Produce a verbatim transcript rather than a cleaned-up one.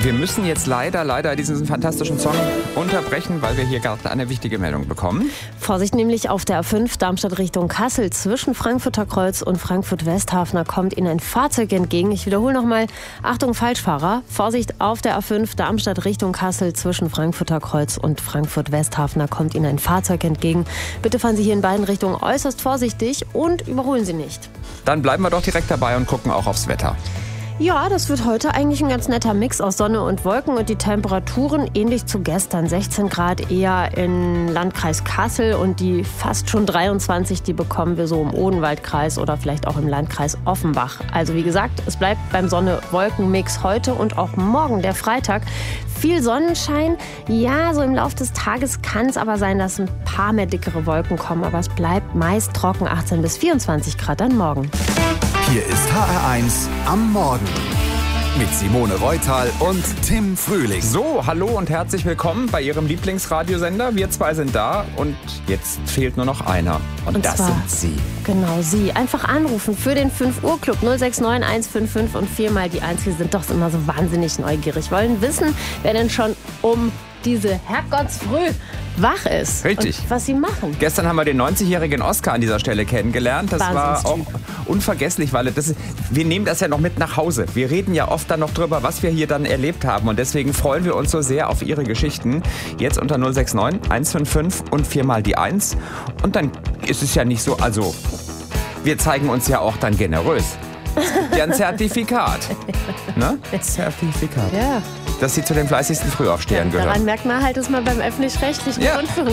wir müssen jetzt leider, leider diesen fantastischen Song unterbrechen, weil wir hier gerade eine wichtige Meldung bekommen. Vorsicht nämlich auf der A fünf Darmstadt Richtung Kassel. Zwischen Frankfurter Kreuz und Frankfurt-Westhafner kommt Ihnen ein Fahrzeug entgegen. Ich wiederhole nochmal, Achtung Falschfahrer. Vorsicht auf der A fünf Darmstadt Richtung Kassel. Zwischen Frankfurter Kreuz und Frankfurt-Westhafner kommt Ihnen ein Fahrzeug entgegen. Bitte fahren Sie hier in beiden Richtungen äußerst vorsichtig und überholen Sie nicht. Dann bleiben wir doch direkt dabei und gucken auch aufs Wetter. Ja, das wird heute eigentlich ein ganz netter Mix aus Sonne und Wolken und die Temperaturen ähnlich zu gestern. sechzehn Grad eher im Landkreis Kassel und die fast schon dreiundzwanzig, die bekommen wir so im Odenwaldkreis oder vielleicht auch im Landkreis Offenbach. Also wie gesagt, es bleibt beim Sonne-Wolken-Mix heute und auch morgen, der Freitag. Viel Sonnenschein. Ja, so im Laufe des Tages kann es aber sein, dass ein paar mehr dickere Wolken kommen. Aber es bleibt meist trocken, achtzehn bis vierundzwanzig Grad dann morgen. Hier ist H R eins am Morgen mit Simone Reutal und Tim Frühling. So, hallo und herzlich willkommen bei Ihrem Lieblingsradiosender. Wir zwei sind da und jetzt fehlt nur noch einer. Und, Und das zwar- sind Sie. Genau, Sie. Einfach anrufen für den fünf Uhr Club null sechs neun eins fünf fünf und viermal die eins. Wir sind doch immer so wahnsinnig neugierig. Wollen wissen, wer denn schon um diese Herrgottsfrüh wach ist. Richtig. Und was Sie machen. Gestern haben wir den neunzigjährigen Oscar an dieser Stelle kennengelernt. Das war auch Wahnsinnstyp. unvergesslich, weil das ist, wir nehmen das ja noch mit nach Hause. Wir reden ja oft dann noch drüber, was wir hier dann erlebt haben. Und deswegen freuen wir uns so sehr auf Ihre Geschichten. Jetzt unter null sechs neun eins fünf fünf und viermal die eins. Und dann ist es ja nicht so, also wir zeigen uns ja auch dann generös. Es gibt ja ein Zertifikat. Ne? Zertifikat. Ja, Dass Sie zu den fleißigsten Frühaufstehern daran gehören. merkt man halt, dass man beim öffentlich-rechtlichen Ja. Rundfunk